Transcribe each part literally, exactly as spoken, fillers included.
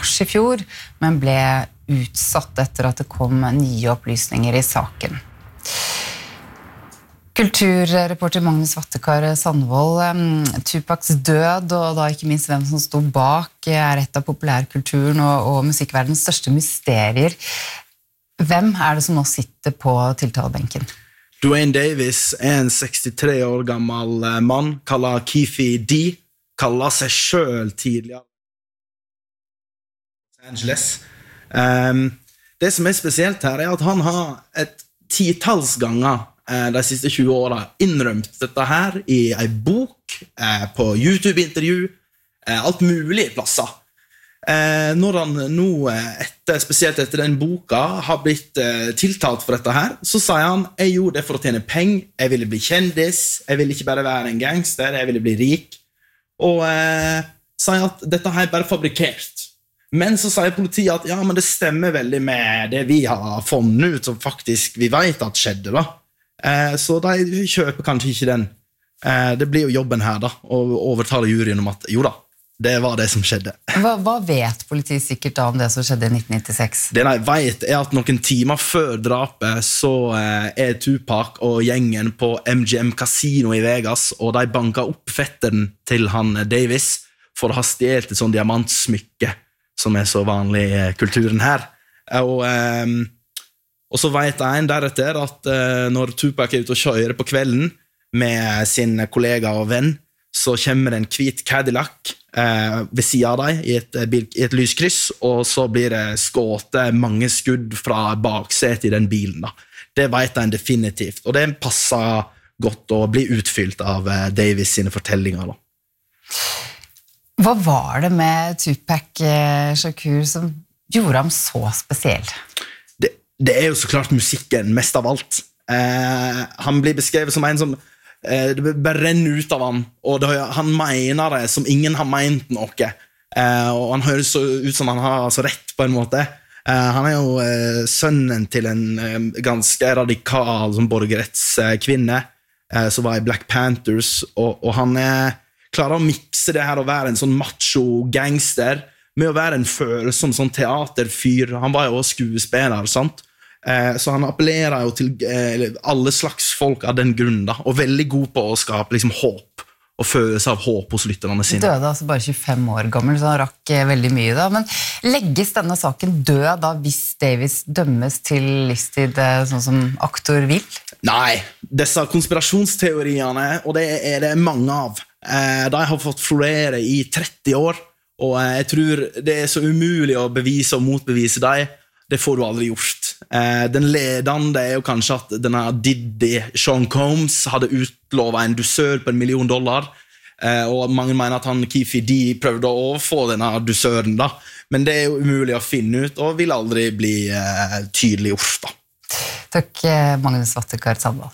mars i fjor, men ble utsatt etter at det kom nye opplysninger i saken. Kulturreporter Magnus Vattekar Sandvold, Tupacs død, og da ikke minst hvem som stod bak, er et av populærkulturen og, og musikkverdens største mysterier. Hvem er det som nå sitter på tiltalebenken? Duane Davis er en sekstitre år gammel mann, kallet Keefe D, kallet seg selv tidligere Los Angeles. Um, det som er spesielt her er at han har et titals ganger uh, de siste tjue årene innrømt dette her i en bok, uh, på YouTube-intervju, uh, alt mulig plasser. Uh, når han nå, etter, spesielt etter den boka, har blitt uh, tiltalt for dette her, så sier han, jeg gjorde det for å tjene penger, jeg ville bli kjendis, jeg ville ikke bare være en gangster, jeg ville bli rik, og uh, sier at dette her er bare fabrikert. Men så sier politiet at ja, men det stemmer veldig med det vi har funnet ut, som faktisk vi vet at skjedde da. Uh, så de kjøper kanskje ikke den. Uh, det blir jo jobben her da, å overtale juryen om at jo da, det var det som skjedde. Hva, hva vet politiet sikkert da om det som skjedde i nitten nittiseks? Det de vet er at noen timer før drapet så eh, er Tupac og gjengen på M G M Casino i Vegas, og de banket opp fetteren til han Davis for å ha stjelt et sånn diamantsmykke, som er så vanlig i kulturen her. Og, eh, og så vet en deretter at eh, når Tupac er ute og kjører på kvelden med sin kollega og venn, så kommer en hvit Cadillac eh, ved siden av deg i et, i et lyskryss, og så blir det skåtet mange skudd fra baksetet i den bilen. Da. Det vet en definitivt, og det passer godt å bli utfylt av eh, Davis sine fortellinger. Da. Hva var det med Tupac eh, Shakur som gjorde ham så spesiell? Det, det er jo så klart musikken, mest av alt. Eh, han blir beskrevet som en som det bare renner ut av han, og det, han mener det som ingen har ment noe, eh, og han høres så ut som han har altså, rett på en måte. Eh, han er jo eh, sønnen til en eh, ganske radikal som borgerrettskvinne, eh, som var i Black Panthers, og, og han eh, klarer å mikse det her å være en sånn macho gangster med å være en følsom sånn teaterfyr. Han var jo også skuespiller, sant? Så han appellerer jo til alle slags folk av den grunnen da, og veldig god på å skape liksom, håp og følelse av håp hos lytterne sine. Døde altså bare tjuefem år gammel, så han rakk veldig mye da. Men legges denne saken død da hvis Davis dømmes til livstid sånn som aktor vil? Nei, disse konspirasjonsteoriene, og det er det mange av, de har fått florere i tretti år, og jeg tror det er så umulig å bevise og motbevise dem. Det får du aldri gjort. Eh, den ledende er jo kanskje at denne Diddy, Sean Combs, hadde utlovet en dusør på en million dollar, eh, og mange mener at han Keefe D prøvde å få denne dusøren da, men det er jo umulig å finne ut, og vil aldri bli eh, tydelig gjort da. Takk, Magnus Vattekar Sandvold.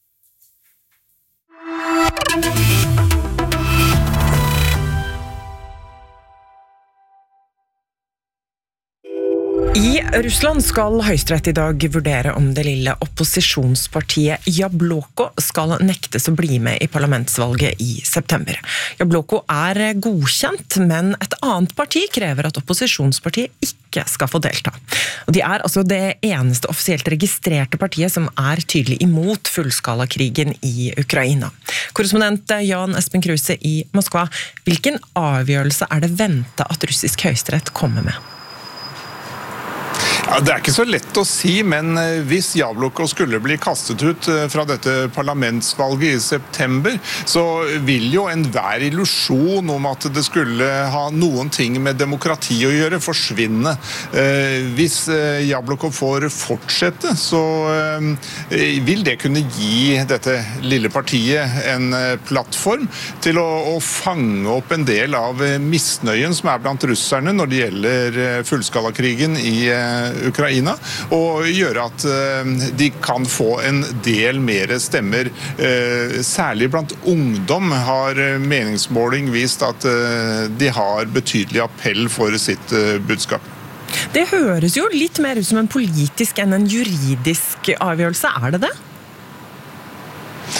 I Russland skal Høyesterett i dag vurdere om det lille opposisjonspartiet Jabloko skal nektes å bli med i parlamentsvalget i september. Jabloko er godkjent, men et annet parti krever at opposisjonspartiet ikke skal få delta. Og de er altså det eneste offisielt registrerte partiet som er tydelig imot fullskalakrigen i Ukraina. Korrespondent Jan Espen Kruse i Moskva, hvilken avgjørelse er det ventet at russisk høyesterett kommer med? Ja, det er ikke så lett å si, men hvis Jabloko skulle bli kastet ut fra dette parlamentsvalget i september, så vil jo enhver illusjon om at det skulle ha noen ting med demokrati å gjøre forsvinne. Hvis Jabloko får fortsette, så vil det kunne gi dette lille partiet en plattform til å, å fange opp en del av misnøyen som er blant russerne når det gjelder fullskalakrigen i Ukraina, og gjøre at de kan få en del mer stemmer. Særlig blant ungdom har meningsmåling vist at de har betydelig appell for sitt budskap. Det høres jo litt mer ut som en politisk enn en juridisk avgjørelse, er det det?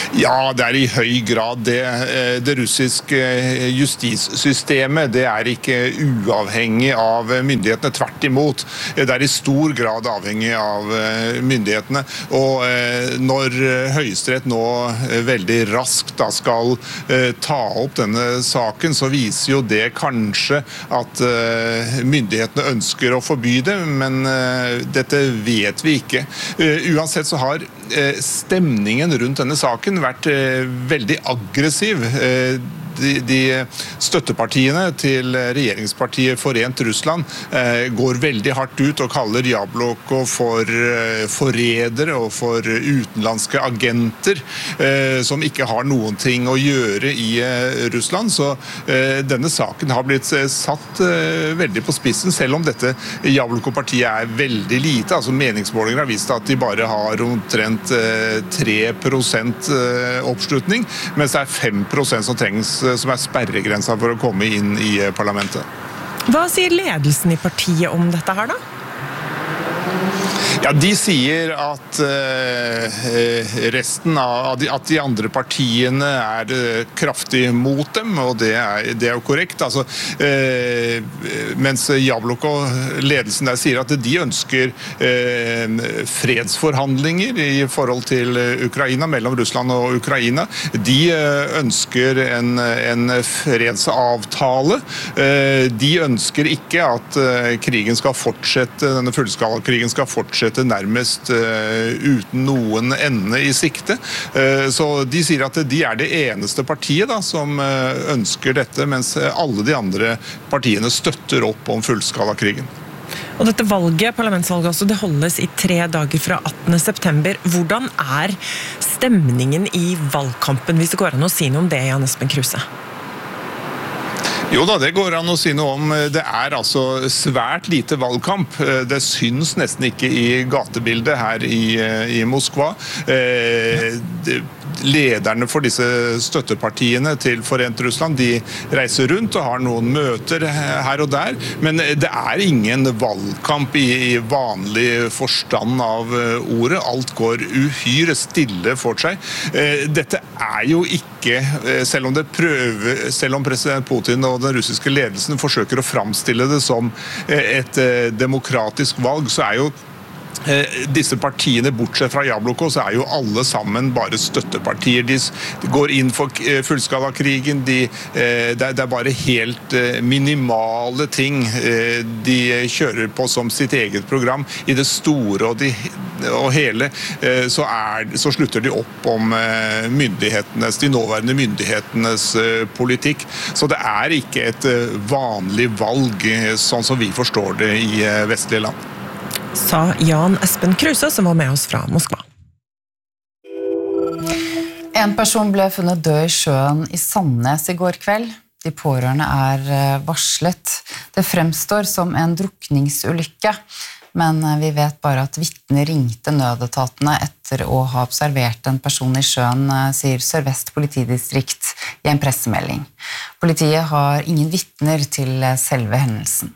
Ja, det er i høy grad det. Det russiske justissystemet, det er ikke uavhengig av myndighetene, tvert imot. Det er i stor grad avhengig av myndighetene. Og når Høyesterett nå veldig raskt da skal ta opp denne saken, så viser jo det kanskje at myndighetene ønsker å forby det, men dette vet vi ikke. Uansett så har stemningen rundt denne saken vært veldig aggressiv. De, de støttepartiene til regjeringspartiet Forent Russland eh, går veldig hardt ut og kaller Jabloko for eh, forrædere og for utenlandske agenter eh, som ikke har noen ting å gjøre i eh, Russland. Så eh, denne saken har blitt eh, satt eh, veldig på spissen, selv om dette Jabloko-partiet er veldig lite. Altså meningsmålinger har vist at de bare har omtrent eh, tre prosent eh, oppslutning, mens det er fem prosent som trengs som er sperregrensa for å komme inn i parlamentet. Hva sier ledelsen i partiet om dette her da? Ja, de sier at uh, resten av de, at de andre partiene er uh, kraftig mot dem, og det er, det er jo korrekt. Altså, uh, mens Jabloko, ledelsen der, sier at de ønsker uh, fredsforhandlinger i forhold til Ukraina, mellom Russland og Ukraina. De uh, ønsker en, en fredsavtale. Uh, de ønsker ikke at uh, krigen skal fortsette, denne fullskalakrigen skal fortsette nærmest uh, uten noen ende i sikte. Uh, så de sier at de er det eneste partiet da, som uh, ønsker dette, mens alle de andre partiene støtter opp om fullskalakrigen. Og dette valget, parlamentsvalget også, det holdes i tre dager fra attende september. Hvordan er stemningen i valgkampen, hvis det går an å si noe om det, Jan Espen Kruse? Jo da, det går an å si noe om. Det er altså svært lite valgkamp. Det syns nesten ikke i gatebildet her i, i Moskva. Eh, det, lederne for disse støttepartiene til Forent Russland, de reiser rundt og har noen møter her og der, men det er ingen valgkamp i, i vanlig forstand av ordet. Alt går uhyre stille for seg. Eh, dette er jo ikke, selv om det prøver, selv om president Putin og den russiske ledelsen forsøker å framstille det som et demokratisk valg, så er jo disse partiene, bortsett fra Jabloko, så er jo alle sammen bare støttepartier. De går inn for fullskalakrigen, de, det er bare helt minimale ting de kjører på som sitt eget program. I det store og, de, og hele så, er, så slutter de opp om myndighetenes, de nåværende myndighetenes politikk. Så det er ikke et vanlig valg, sånn som vi forstår det i vestlige land. Sa Jan Espen Kruse, som var med oss fra Moskva. En person ble funnet død i sjøen i Sandnes i går kveld. De pårørende er varslet. Det fremstår som en drukningsulykke, men vi vet bare at vitner ringte nødetatene etter å ha observert en person i sjøen, sier Sør-Vest politidistrikt i en pressemelding. Politiet har ingen vitner til selve hendelsen.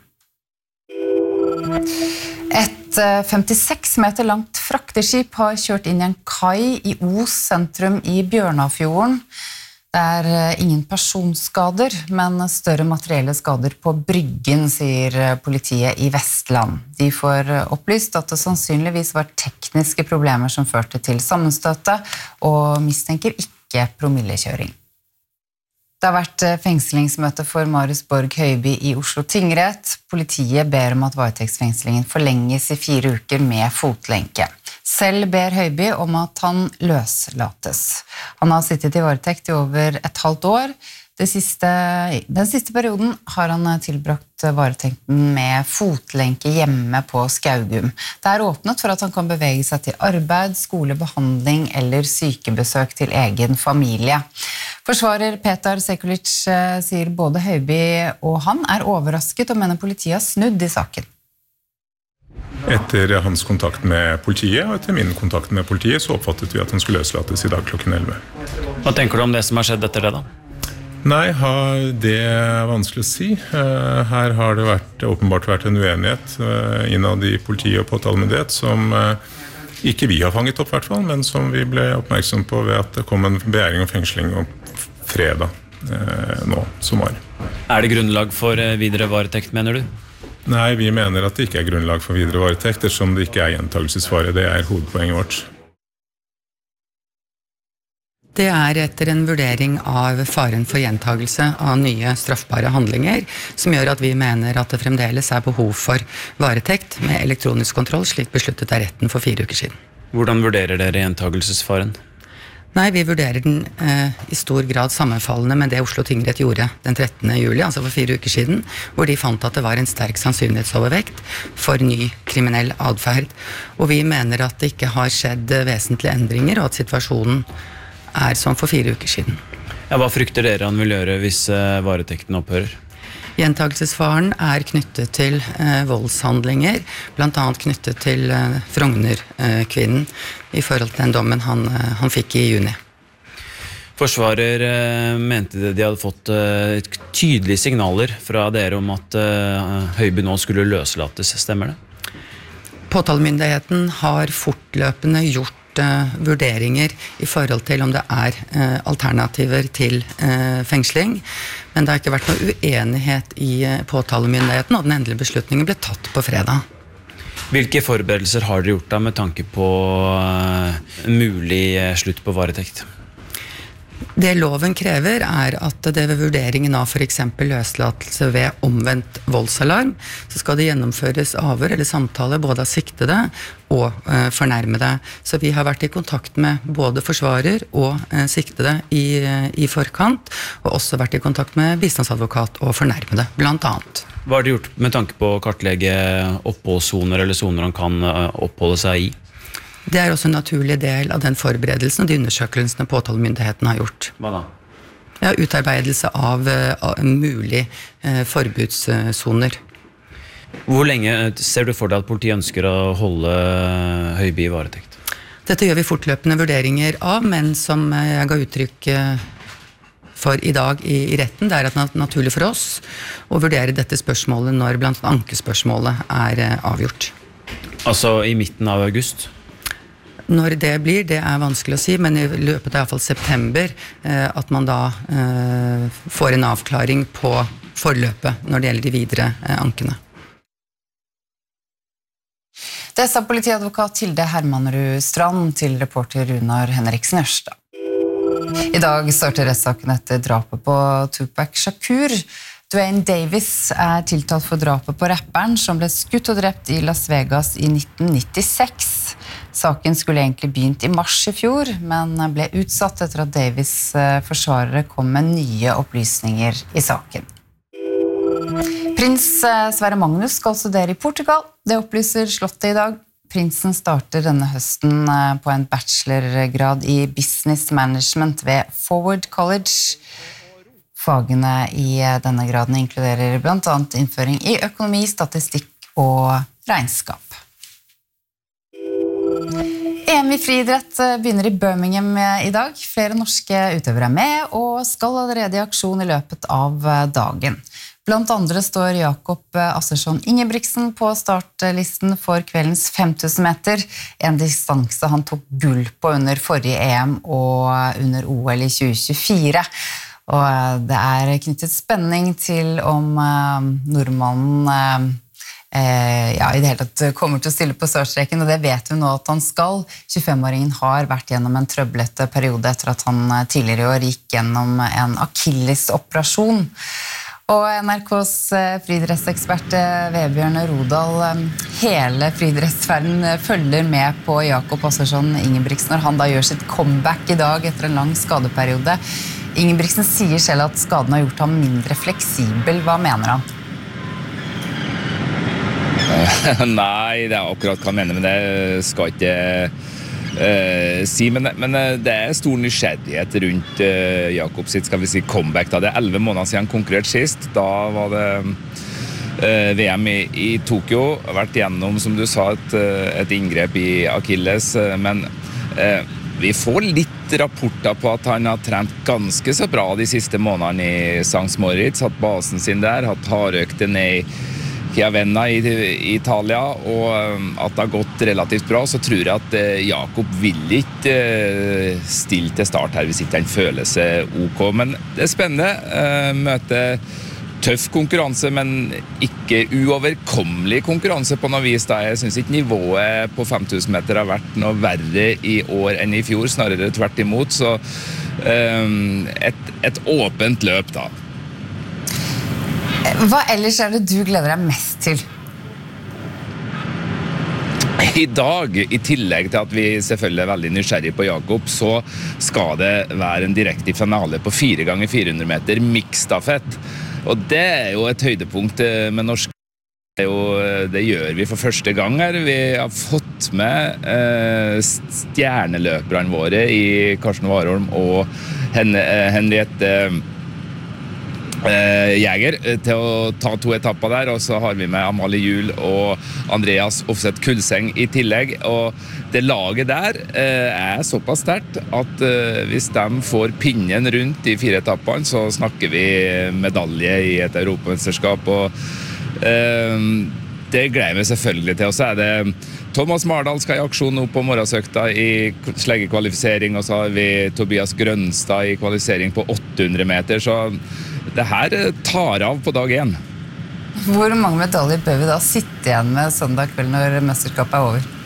Et femtiseks meter langt frakteskip har kjørt inn i en kai i Os sentrum i Bjørnafjorden. Det er ingen personskader, men større materielle skader på bryggen, sier politiet i Vestland. De får opplyst at det sannsynligvis var tekniske problemer som førte til sammenstøtet, og mistenker ikke promillekjøring. Det har vært fengslingsmøte for Marius Borg Høiby i Oslo tingrett. Politiet ber om at varetektsfengslingen forlenges i fire uker med fotlenke. Selv ber Høiby om at han løslates. Han har sittet i varetekt i over et halvt år. Det siste, den siste perioden har han tilbrakt varetekten med fotlenke hjemme på Skaugum. Det er åpnet for at han kan bevege seg til arbeid, skole, behandling eller sykebesøk til egen familie. Forsvarer Petar Sekulic sier både Høiby og han er overrasket og mener politiet har snudd i saken. Etter hans kontakt med politiet og etter min kontakt med politiet så oppfattet vi at han skulle løslates i dag klokken elleve. Hva tenker du om det som har skjedd etter det da? Nei, det er vanskelig å si. Her har det vært, åpenbart vært en uenighet innad i politiet og påtalemyndighet som ikke vi har fanget opp i hvert fall, men som vi ble oppmerksom på ved at det kom en begjæring og fengsling om fredag eh, nå, som var. Er det grunnlag for videre varetekt, mener du? Nei, vi mener at det ikke er grunnlag for videre varetekt, ettersom det ikke er gjentagelsesfare. Det er hovedpoenget vårt. Det er etter en vurdering av faren for gjentagelse av nye straffbare handlinger, som gjør at vi mener at det fremdeles er behov for varetekt med elektronisk kontroll, slik besluttet av retten for fire uker siden. Hvordan vurderer dere gjentagelsesfaren? Nei, vi vurderer den eh, i stor grad sammenfallende med det Oslo tingrett gjorde den trettende juli, altså for fire uker siden, hvor de fant at det var en sterk sannsynlighetsovervekt for ny kriminell adferd. Og vi mener at det ikke har skjedd vesentlige endringer, og at situasjonen er som for fire uker siden. Ja, hva frykter dere han vil gjøre hvis uh, varetekten opphører? Gjentagelsesfaren er knyttet til eh, voldshandlinger, blant annet knyttet til eh, Frogner-kvinnen i forhold til den dommen han, eh, han fikk i juni. Forsvarer eh, mente de hadde fått eh, tydelige signaler fra dere om at eh, Høiby nå skulle løslates, stemmer det? Påtalemyndigheten har fortløpende gjort vurderinger i forhold til om det er eh, alternativer til eh, fengsling, men det har ikke vært noe uenighet i eh, påtalemyndigheten, og den endelige beslutningen ble tatt på fredag. Hvilke forberedelser har dere gjort da med tanke på eh, mulig eh, slutt på varetekt? Det loven krever er at det ved vurderingen av for eksempel løslatelse ved omvendt voldsalarm, så skal det gjennomføres avhør eller samtale både av siktede og eh, fornærmede. Så vi har vært i kontakt med både forsvarer og eh, siktede i, i forkant, og også vært i kontakt med bistandsadvokat og fornærmede, blant annet. Hva har dere gjort med tanke på å kartlegge oppholdssoner eller soner han kan oppholde seg i? Det er også en naturlig del av den forberedelsen og de undersøkelsene påtalemyndigheten har gjort. Hva da? Ja, utarbeidelse av, av mulig eh, forbudssoner. Hvor lenge ser du for deg at politiet ønsker å holde Høiby i varetekt? Dette gjør vi fortløpende vurderinger av, men som jeg ga uttrykk for i dag i, i retten, det er at det er naturlig for oss å vurdere dette spørsmålet når blant annet ankespørsmålet er avgjort. Altså i midten av august? Når det blir, det er vanskelig å si, men i løpet av i hvert fall september eh, at man da eh, får en avklaring på forløpet når det gjelder de videre eh, ankene. Det sa politiadvokat Hilde Hermanrud Strand til reporter Runar Henriksen Ørstad. I dag starter rettssaken etter drapet på Tupac Shakur. Dwayne Davis er tiltalt for drapet på rapperen som ble skutt og drept i Las Vegas i nitten nittiseks. Saken skulle egentlig begynt i mars i fjor, men ble utsatt etter at Davis' forsvarere kom med nye opplysninger i saken. Prins Sverre Magnus skal studere i Portugal. Det opplyser Slottet i dag. Prinsen starter denne høsten på en bachelorgrad i business management ved Forward College. Fagene i denne graden inkluderer blant annet innføring i økonomi, statistikk og regnskap. E M i friidrett begynner i Birmingham i dag. Flere norske utøvere er med og skal allerede i aksjon i løpet av dagen. Blant andre står Jakob Assersson Ingebrigtsen på startlisten for kveldens fem tusen meter, en distanse han tok gull på under forrige E M og under O L i tjue tjuefire. Og det er knyttet spenning til om uh, nordmannen uh, uh, ja, i det hele tatt kommer til å stille på startstreken, og det vet vi nå at han skal. tjuefemåringen har vært gjennom en trøblete periode etter at han tidligere i år gikk gjennom en akillesoperasjon. Og N R K's friidrettsekspert Vebjørn Rodal, hele friidrettsverdenen følger med på Jakob Assersson Ingebrigtsen når han da gjør sitt comeback i dag etter en lang skadeperiode. Ingebrigtsen sier selv at skaden har gjort ham mindre fleksibel. Hva mener han? Nei, det er akkurat hva han mener, men det skal ikke uh, si. Men, men det er stor nysgjerrighet rundt uh, Jakob sitt, skal vi si, comeback. Da. Det er elleve måneder siden han konkurrerte sist. Da var det uh, V M i, i Tokyo. Vært gjennom, som du sa, et, et inngrep i Achilles, men uh, vi får litt rapporter på at han har trent ganske så bra de siste månedene i Sankt Moritz, hatt basen sin der, hatt hardøkte ned i Chiavenna i, i Italia, og at det har gått relativt bra, så tror jeg at Jakob vil ikke stille til start her hvis ikke han føler seg ok. Men det er spennende. Møte tøff konkurranse, men ikke uoverkommelig konkurranse på noe vis. Da. Jeg synes ikke nivået på fem tusen meter har vært noe verre i år enn i fjor, snarere tvert imot. Så um, et, et åpent løp da. Hva ellers er det du gleder deg mest til? I dag, i tillegg til at vi selvfølgelig er veldig nysgjerrig på Jakob, så skal det være en direkte finale på fire ganger fire hundre meter mixstafett. Og det er jo et høydepunkt med norsk. Det, jo, det gjør vi for første gang her. Vi har fått med eh, stjerneløperne våre i Karsten Warholm og Hen Henriette eh, Jäger til å ta to etapper der. Og så har vi med Amalie Juhl og Andreas Offset Kulseng i tillegg. Og det laget der eh, er såpass sterkt at eh, hvis de får pinnen rundt de fire etappene, så snakker vi medalje i et europamesterskap. Og eh, det gleder vi selvfølgelig til. Og så er det Thomas Mardal skal i aksjon nå på morgensøkta i sleggekvalifisering, og så har vi Tobias Grønstad i kvalifisering på åtte hundre meter. Så det her tar av på dag én. Hvor mange medaljer bør vi da sitte igjen med søndag kveld når mesterskapet er over?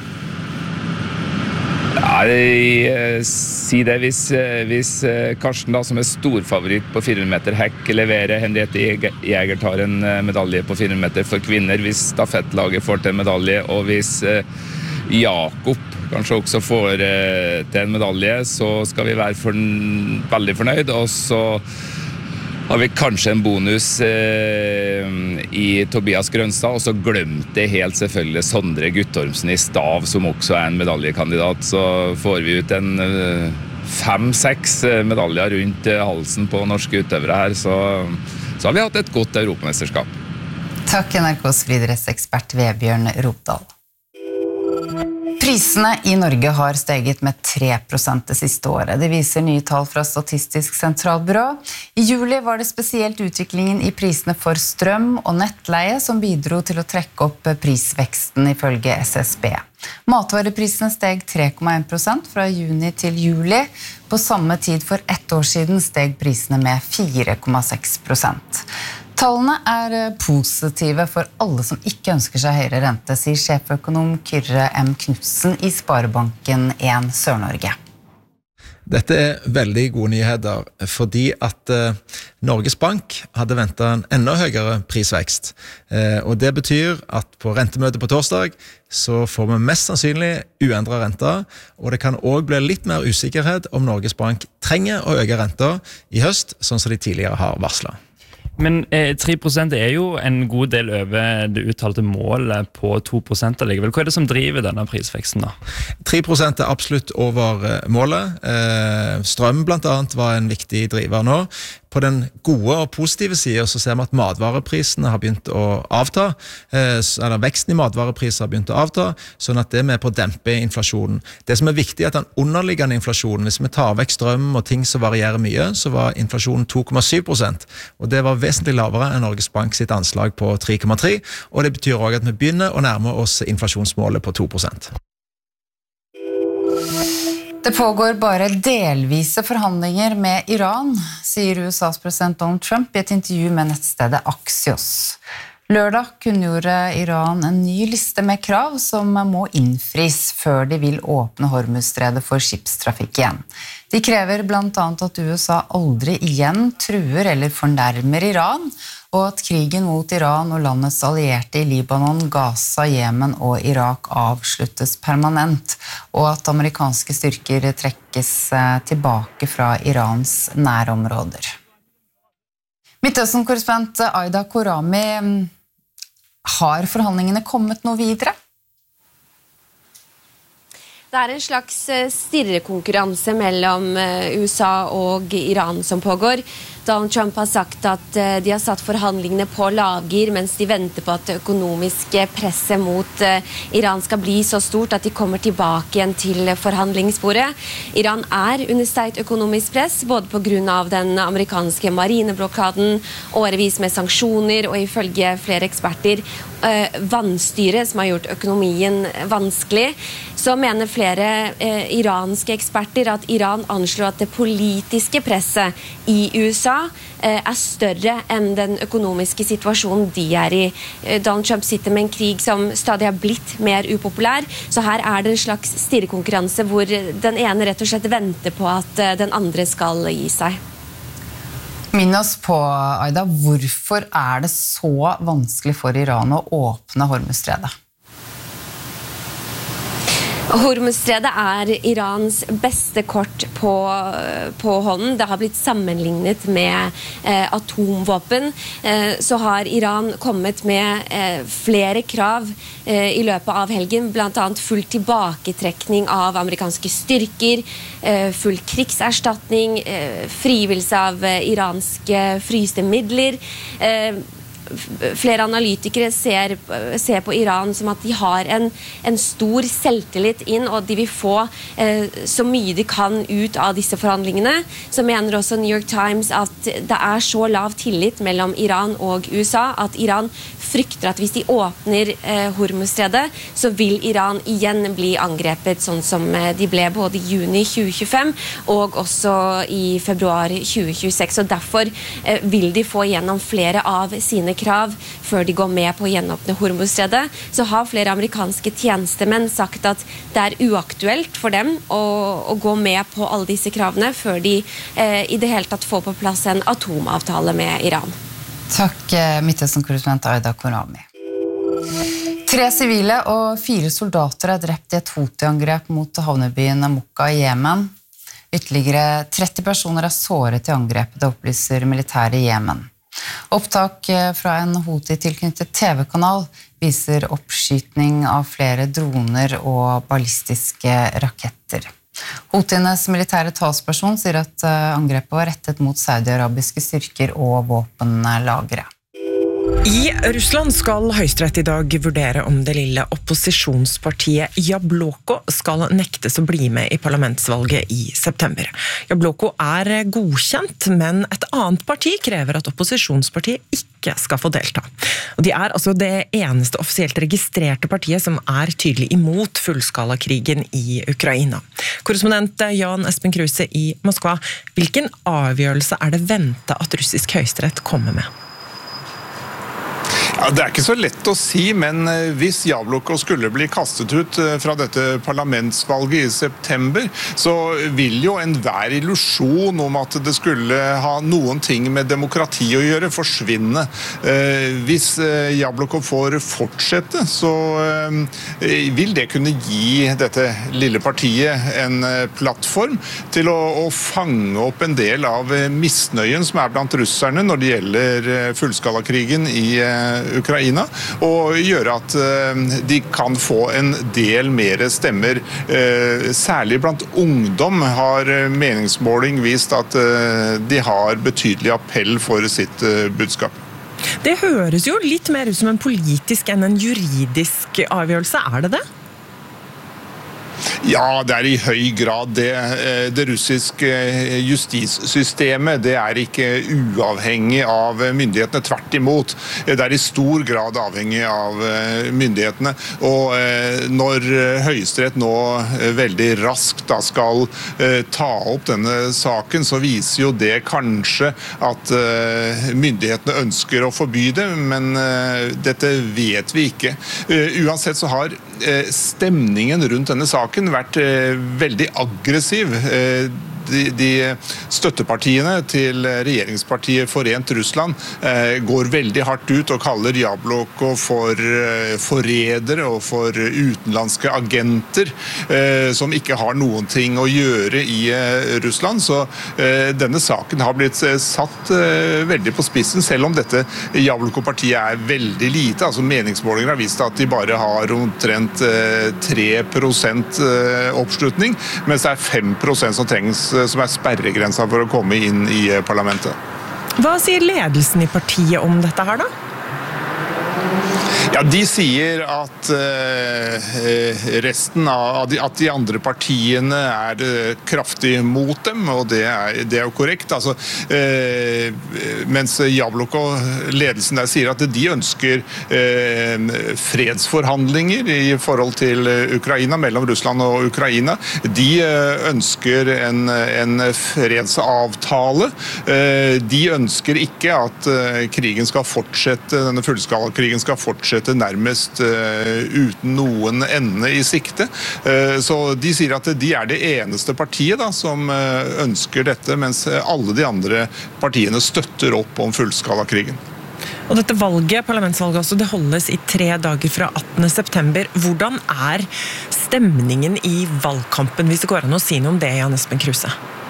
Ja, jeg, si det hvis, hvis Karsten da, som er storfavoritt på fire hundre meter hekk, leverer. Henriette Jäger tar en medalje på fire hundre meter for kvinner, hvis stafettlaget får til en medalje, og hvis Jakob kanskje også får til en medalje, så skal vi være for, veldig fornøyd, og så har vi kanskje en bonus eh, i Tobias Grønstad, og så glemte jeg helt selvfølgelig Sondre Guttormsen i stav, som også er en medaljekandidat. Så får vi ut en eh, fem-seks medaljer rundt eh, halsen på norske utøvere her, så, så har vi hatt et godt europamesterskap. Takk N R K's friidrettsekspert Vebjørn Ropdal. Prisene i Norge har steget med tre prosent det siste året. Det viser nye tall fra Statistisk sentralbyrå. I juli var det spesielt utviklingen i prisene for strøm og nettleie som bidro til å trekke opp prisveksten ifølge S S B. Matvareprisene steg tre komma en prosent fra juni til juli. På samme tid for ett år siden steg prisene med fire komma seks prosent. Tallene er positive for alle som ikke ønsker seg høyere rente, sier sjeføkonom Kyrre M. Knudsen i Sparebanken en Sør-Norge. Dette er veldig gode nyheter, fordi at eh, Norges Bank hadde ventet en enda høyere prisvekst. Eh, og det betyr at på rentemøtet på torsdag så får vi mest sannsynlig uendret renter, og det kan også bli litt mer usikkerhet om Norges Bank trenger å øke renter i høst, sånn som de tidligere har varslet. Men eh, tre prosent er jo en god del over det uttalte målet på to prosent allikevel. Hva er det som driver denne prisveksten da? tre prosent er absolutt over målet. Eh, strøm blant annet var en viktig driver nå. På den gode og positive siden så ser vi at matvareprisene har begynt å avta, eh, eller veksten i matvarepriser har begynt å avta, sånn at det er med på å dempe inflasjonen. Det som er viktig er at den underliggende inflasjonen, hvis vi tar vekk strøm og ting som varierer mye, så var inflasjonen to komma syv prosent, og det var vesentlig lavere enn Norges Bank sitt anslag på tre komma tre, og det betyr også at vi begynner å nærme oss inflasjonsmålet på to prosent. Det pågår bare delvise forhandlinger med Iran, sier U S A's president Donald Trump i et intervju med nettstedet Axios. Lørdag kunngjorde Iran en ny liste med krav som må innfris før de vil åpne Hormuzstredet for skipstrafikk igjen. De krever blant annet at U S A aldri igjen truer eller fornærmer Iran, og at krigen mot Iran og landets allierte i Libanon, Gaza, Jemen og Irak avsluttes permanent, og at amerikanske styrker trekkes tilbake fra Irans nærområder. Midtøsten-korrespondent Aida Korami, har forhandlingene kommet noe videre? Det er en slags stirrekonkurranse mellom U S A og Iran som pågår. Donald Trump har sagt at uh, de har satt forhandlingene på lavgir mens de venter på at det økonomiske presset mot uh, Iran skal bli så stort at de kommer tilbake igjen til forhandlingsbordet. Iran er under sterkt økonomisk press, både på grunn av den amerikanske marineblokaden, årevis med sanksjoner og ifølge flere eksperter uh, vannstyre som har gjort økonomien vanskelig. Så mener flere uh, iranske eksperter at Iran anslår at det politiske presset i U S A eh, er større enn den økonomiske situasjonen de er i. Eh, Donald Trump sitter med en krig som stadig har blitt mer upopulær, så her er det en slags stirrekonkurranse hvor den ene rett og slett venter på at eh, den andre skal gi seg. Minn oss på, Aida, hvorfor er det så vanskelig for Iran å åpne Hormuzstredet? Hormuzstredet er Irans beste kort på, på hånden. Det har blitt sammenlignet med eh, atomvåpen. Eh, så har Iran kommet med eh, flere krav eh, i løpet av helgen, blant annet full tilbaketrekning av amerikanske styrker, eh, full krigserstatning, eh, frigivelse av eh, iranske fryste midler. Eh, Flere analytikere ser, ser på Iran som at de har en, en stor selvtillit inn, og de vil få eh, så mye de kan ut av disse forhandlingene. Så mener også New York Times at det er så lav tillit mellom Iran og U S A at Iran frykter at hvis de åpner eh, Hormuzstredet, så vil Iran igjen bli angrepet, sånn som eh, de ble både i juni tjue tjuefem og også i februar tjue tjueseks. Og derfor eh, vil de få gjennom flere av sine krav før de går med på å gjenåpne Hormuzstredet. Så har flere amerikanske tjenestemenn sagt at det er uaktuelt for dem å, å gå med på alle disse kravene før de eh, i det hele tatt får på plass en atomavtale med Iran. Takk, Midtøsten-korrespondent Aida Korami. Tre sivile og fire soldater er drept i et Houthi-angrep mot havnebyen Mokka i Jemen. Ytterligere tretti personer er såret i angrepet, det opplyser militæret i Jemen. Opptak fra en Houthi-tilknyttet T V-kanal viser oppskytning av flere droner og ballistiske raketter. Houthienes militære talsperson sier at angrepet var rettet mot saudi-arabiske styrker og våpenlagre. I Russland skal Høyesterett i dag vurdere om det lille opposisjonspartiet Jabloko skal nektes å bli med i parlamentsvalget i september. Jabloko er godkjent, men et annet parti krever at opposisjonspartiet ikke skal få delta. Og de er altså det eneste offisielt registrerte partiet som er tydelig imot fullskalakrigen i Ukraina. Korrespondent Jan Espen Kruse i Moskva, hvilken avgjørelse er det ventet at russisk høyesterett kommer med? Ja, det er ikke så lett å si, men hvis Jabloko skulle bli kastet ut fra dette parlamentsvalget i september, så vil jo enhver illusjon om at det skulle ha noen ting med demokrati å gjøre forsvinne. Hvis Jabloko får fortsette, så vil det kunne gi dette lille partiet en plattform til å, å fange opp en del av misnøyen som er blant russerne når det gjelder fullskalakrigen i Ukraina, og gjøre at de kan få en del mer stemmer. Særlig blant ungdom har meningsmåling vist at de har betydelig appell for sitt budskap. Det høres jo litt mer ut som en politisk enn en juridisk avgjørelse, er det det? Ja, det er i høy grad det. Det russiske justissystemet, det er ikke uavhengig av myndighetene, tvert imot. Det er i stor grad avhengig av myndighetene. Og når Høyesterett nå veldig raskt da skal ta opp denne saken, så viser jo det kanskje at myndighetene ønsker å forby det, men dette vet vi ikke. Uansett så har stemningen rundt denne saken vært veldig aggressiv. De, de støttepartiene til regjeringspartiet Forent Russland eh, går veldig hardt ut og kaller Jabloko for eh, forrædere og for utenlandske agenter eh, som ikke har noen ting å gjøre i eh, Russland. Så eh, denne saken har blitt eh, satt eh, veldig på spissen, selv om dette Jabloko-partiet er veldig lite. Altså meningsmålinger har vist at de bare har omtrent eh, tre prosent eh, oppslutning, mens det er fem prosent som trengs som er sperregrensa for å komme inn i parlamentet. Hva sier ledelsen i partiet om dette her da? Ja, de sier at uh, resten av de, at de andre partiene er uh, kraftig mot dem, og det er, det er jo korrekt. Altså, uh, mens Jabloko, ledelsen der, sier at de ønsker uh, fredsforhandlinger i forhold til Ukraina, mellom Russland og Ukraina. De uh, ønsker en, en fredsavtale. Uh, de ønsker ikke at uh, krigen skal fortsette, denne fullskala krigen skal fortsette nærmest uh, uten noen ende i sikte. Uh, så de sier at de er det eneste partiet da, som uh, ønsker dette, mens alle de andre partiene støtter opp om fullskalakrigen. Og dette valget, parlamentsvalget også, det holdes i tre dager fra attende september. Hvordan er stemningen i valgkampen, hvis det går an å si noe om det, Jan Espen Kruse?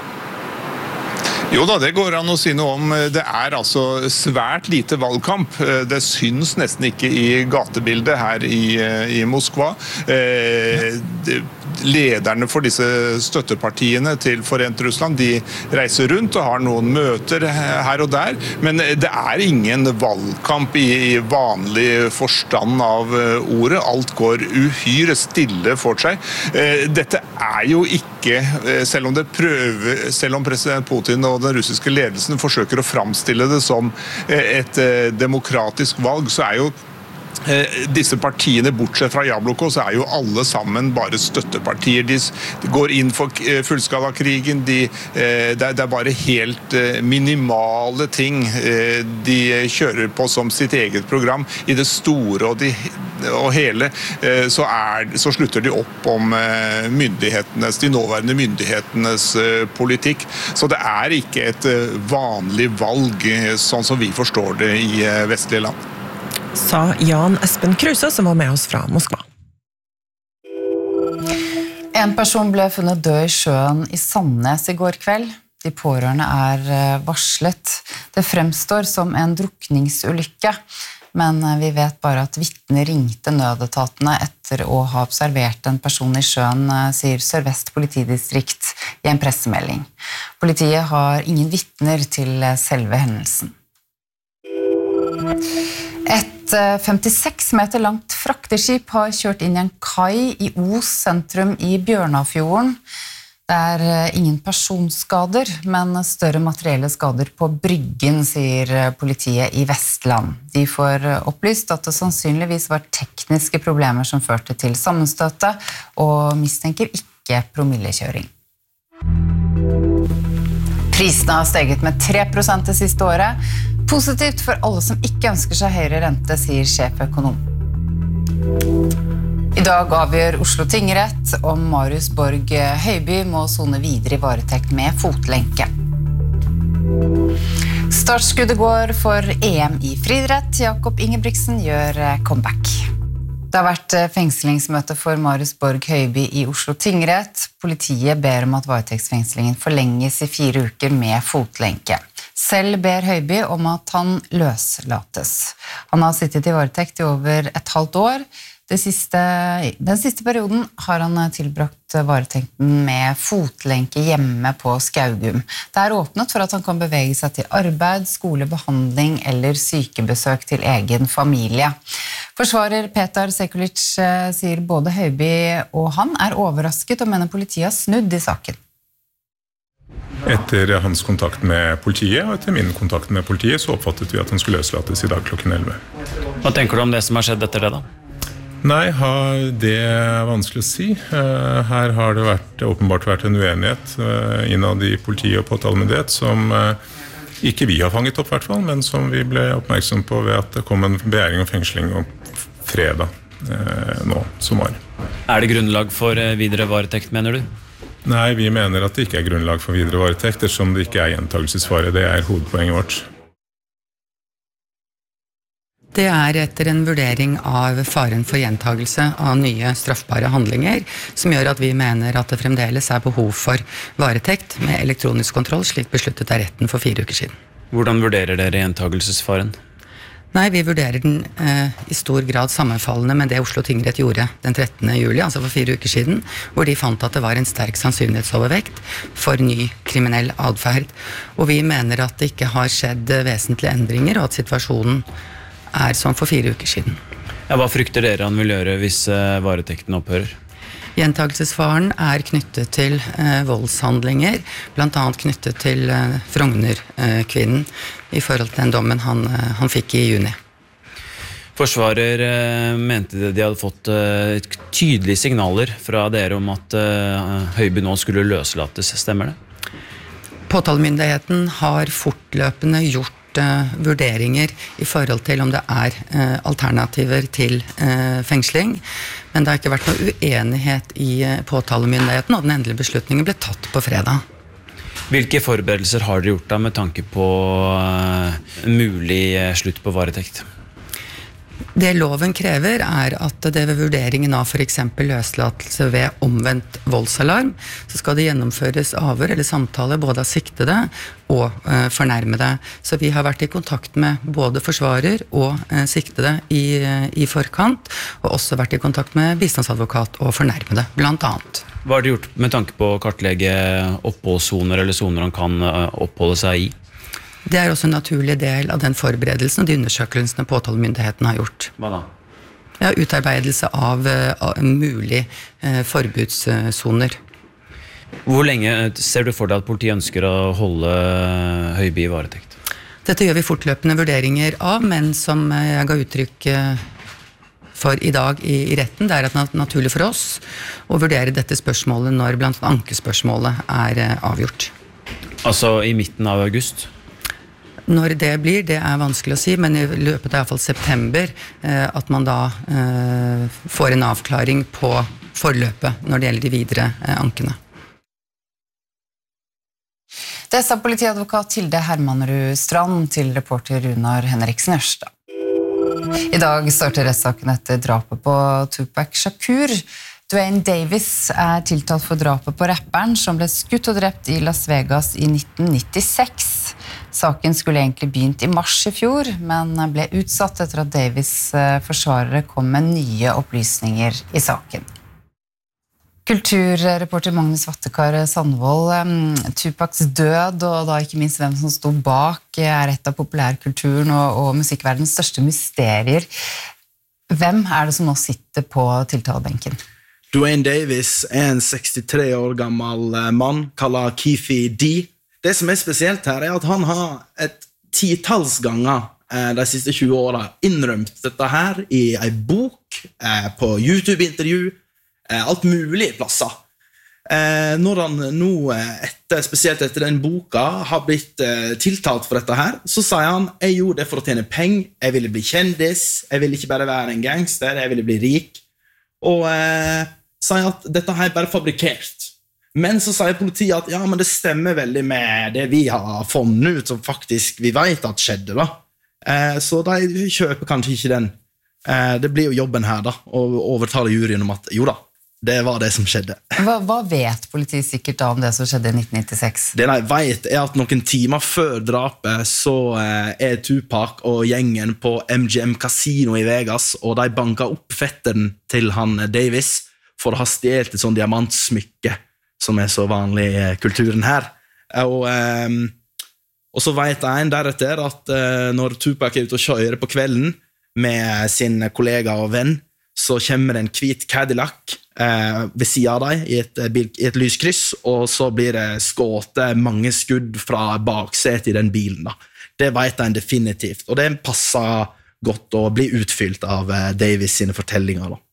Jo da, det går an å si noe om. Det er altså svært lite valgkamp. Det syns nesten ikke i gatebildet her i, i Moskva. Eh, det, lederne for disse støttepartiene til Forent Russland, de reiser rundt og har noen møter her og der, men det er ingen valgkamp i vanlig forstand av ordet. Alt går uhyre stille for seg. Dette er jo ikke, selv om det prøver, selv om president Putin og den russiske ledelsen forsøker å framstille det som et demokratisk valg, så er jo disse partiene, bortsett fra Jabloko, så er jo alle sammen bare støttepartier. De går inn for fullskalakrigen, de, det er bare helt minimale ting de kjører på som sitt eget program. I det store og, de, og hele så, er, så slutter de opp om myndighetenes, de nåværende myndighetenes politikk. Så det er ikke et vanlig valg, sånn som vi forstår det i vestlige land. Sa Jan Espen Kruse, som var med oss fra Moskva. En person ble funnet død i sjøen i Sandnes i går kveld. De pårørende er varslet. Det fremstår som en drukningsulykke, men vi vet bare at vitner ringte nødetatene etter å ha observert en person i sjøen, sier Sør-Vest politidistrikt i en pressemelding. Politiet har ingen vitner til selve hendelsen. Et femtiseks meter langt frakteskip har kjørt inn i en kai i Os sentrum i Bjørnafjorden. Det er ingen personskader, men større materielle skader på bryggen, sier politiet i Vestland. De får opplyst at det sannsynligvis var tekniske problemer som førte til sammenstøtet, og mistenker ikke promillekjøring. Prisene har steget med tre prosent det siste året. Positivt for alle som ikke ønsker seg høyere rente, sier sjeføkonom. I dag avgjør Oslo tingrett om Marius Borg Høiby må sone videre i varetekt med fotlenke. Startskuddet går for E M i friidrett. Jakob Ingebrigtsen gjør comeback. Det har vært fengslingsmøte for Marius Borg Høiby i Oslo tingrett. Politiet ber om at varetektsfengslingen forlenges i fire uker med fotlenke. Selv ber Høiby om at han løslates. Han har sittet i varetekt i over et halvt år. Det siste, den siste perioden har han tilbrakt varetekten med fotlenke hjemme på Skaugum. Det er åpnet for at han kan bevege seg til arbeid, skole, behandling eller sykebesøk til egen familie. Forsvarer Petar Sekulic sier både Høiby og han er overrasket og mener politiet har snudd i saken. Etter hans kontakt med politiet og etter min kontakt med politiet så oppfattet vi at han skulle løslates i dag klokken elleve. Hva tenker du om det som har skjedd etter det da? Nei, det er vanskelig å si. Her har det vært, åpenbart vært en uenighet innad i politiet og påtalemyndighet som ikke vi har fanget opp, i hvert fall, men som vi ble oppmerksom på ved at det kom en begjæring om fengsling om fredag nå, som var. Er det grunnlag for videre varetekt, mener du? Nei, vi mener at det ikke er grunnlag for videre varetekt, ettersom det ikke er gjentagelsesfare. Det er hovedpoenget vårt. Det er etter en vurdering av faren for gjentagelse av nye straffbare handlinger, som gjør at vi mener at det fremdeles er behov for varetekt med elektronisk kontroll, slik besluttet av retten for fire uker siden. Hvordan vurderer dere gjentagelsesfaren? Nei, vi vurderer den eh, i stor grad sammenfallende med det Oslo tingrett gjorde den trettende juli, altså for fire uker siden, hvor de fant at det var en sterk sannsynlighetsovervekt for ny kriminell adferd. Og vi mener at det ikke har skjedd vesentlige endringer, og at situasjonen er som for fire uker siden. Ja, hva frykter dere han vil gjøre hvis eh, varetekten opphører? Gjentagelsesfaren er knyttet til eh, voldshandlinger, blant annet knyttet til eh, Frogner-kvinnen i forhold til den dommen han, eh, han fikk i juni. Forsvarer eh, mente de hadde fått eh, tydelige signaler fra dere om at eh, Høiby nå skulle løslates, stemmer det? Påtalemyndigheten har fortløpende gjort vurderinger i forhold til om det er eh, alternativer til eh, fengsling, men det har ikke vært noe uenighet i eh, påtalemyndigheten, og den endelige beslutningen ble tatt på fredag. Hvilke forberedelser har dere gjort da med tanke på eh, en mulig eh, slutt på varetekt? Det loven krever er at det ved vurderingen av for eksempel løslatelse ved omvendt voldsalarm, så skal det gjennomføres avhør eller samtale både av siktede og eh, fornærmede. Så vi har vært i kontakt med både forsvarer og eh, siktede i, i forkant, og også vært i kontakt med bistandsadvokat og fornærmede, blant annet. Hva har dere gjort med tanke på å kartlegge oppholdssoner eller soner han kan eh, oppholde seg i? Det er også en naturlig del av den forberedelsen og de undersøkelsene påtalemyndigheten har gjort. Hva da? Ja, utarbeidelse av, av mulig eh, forbudssoner. Hvor lenge ser du for deg at politiet ønsker å holde Høiby i varetekt? Dette gjør vi fortløpende vurderinger av, men som jeg ga uttrykk for i dag i, i retten, det er at det er naturlig for oss å vurdere dette spørsmålet når blant annet ankespørsmålet er eh, avgjort. Altså i midten av august? Når det blir, det er vanskelig å si, men i løpet av i hvert fall september, eh, at man da eh, får en avklaring på forløpet når det gjelder de videre eh, ankene. Det sa politiadvokat Hilde Hermanrud Strand til reporter Runar Henriksen Ørstad. I dag starter rettssaken etter drapet på Tupac Shakur. Duane Davis er tiltalt for drapet på rapperen som ble skutt og drept i Las Vegas i nitten nittiseks. Saken skulle egentlig begynt i mars i fjor, men ble utsatt etter at Davis' forsvarere kom med nye opplysninger i saken. Kulturreporter Magnus Vattekar Sandvold, Tupacs død og da ikke minst hvem som stod bak er et av populærkulturen og, og musikkverdens største mysterier. Hvem er det som nå sitter på tiltalebenken? Duane Davis er en sekstitre år gammel mann, kallet Keefe D. Det som er spesielt her er at han har et titalls ganger eh, de siste tjue årene innrømt dette her i en bok, eh, på YouTube-intervju, eh, alt mulig plasser. Eh, når han nå, etter, spesielt etter den boka, har blitt eh, tiltalt for dette her, så sier han, jeg gjorde det for å tjene penger, jeg ville bli kjendis, jeg ville ikke bare være en gangster, jeg ville bli rik, og eh, sier at dette her er bare fabrikert. Men så sier politiet at ja, men det stemmer veldig med det vi har funnet ut, som faktisk vi vet at skjedde da. Eh, så de kjøper kanskje ikke den. Eh, det blir jo jobben her da, å overtale juryen om at jo da, det var det som skjedde. Hva, hva vet politiet sikkert da om det som skjedde i nitten nittiseks? Det de vet er at noen timer før drapet så eh, er Tupac og gjengen på M G M Casino i Vegas, og de banker opp fetteren til han Davis for å ha stjelt et sånn diamantsmykke som er så vanlig i kulturen her. Og, eh, og så vet en deretter at eh, når Tupac er ute og kjører på kvelden med sin kollega og venn, så kommer en hvit Cadillac eh, ved siden av deg i et, i et lyskryss, og så blir det skåte mange skudd fra baksetet i den bilen. Da. Det vet en definitivt, og det passer godt å bli utfylt av eh, Davis sine fortellinger da.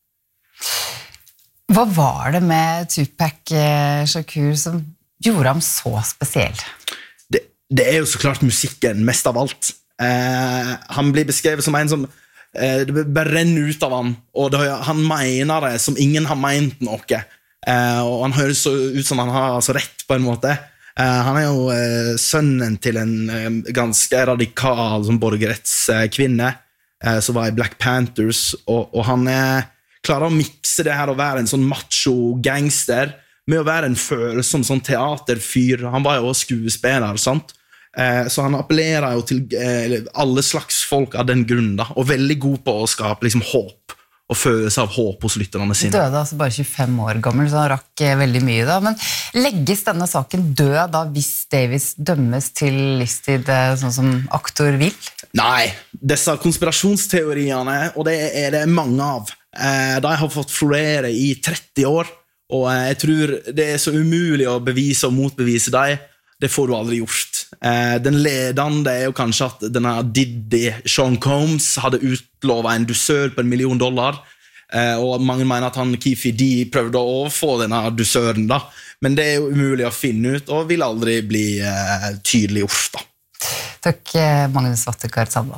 Hva var det med Tupac Shakur som gjorde ham så spesiell? Det, det er jo så klart musikken, mest av alt. Eh, han blir beskrevet som en som eh, det bare renner ut av han, og det, han mener det som ingen har ment noe. Eh, og han høres så ut som han har altså, rett på en måte. Eh, han er jo eh, sønnen til en eh, ganske radikal som borgerrettskvinne, eh, som var i Black Panthers, og, og han er klarer å mikse det her å være en sånn macho gangster med å være en følsom sånn teaterfyr. Han var jo også skuespiller, sant? Eh, så han appellerer jo til eh, alle slags folk av den grunnen, da, og veldig god på å skape liksom, håp og følelse av håp hos lytterne sine. Døde altså bare tjuefem år gammel, så han rakk veldig mye da. Men legges denne saken død da hvis Davis dømmes til livstid, sånn som aktor vil? Nei, disse konspirasjonsteoriene, og det er det mange av, eh, de har fått florere i tretti år, og eh, jeg tror det er så umulig å bevise og motbevise dem. Det får du aldri gjort. Eh, den ledende er jo kanskje at denne Diddy, Sean Combs, hadde utlovet en dusør på en million dollar, eh, og mange mener at han, Keefe D, prøvde å få denne dusøren da. Men det er jo umulig å finne ut, og vil aldri bli eh, tydelig gjort da. Takk, Magnus Vattekar Sandvall.